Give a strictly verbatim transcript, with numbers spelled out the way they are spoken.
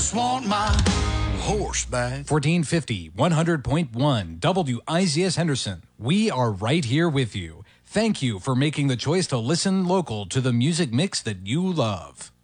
just want my horse back. fourteen fifty, one hundred point one W I Z S Henderson. We are right here with you. Thank you for making the choice to listen local to the music mix that you love.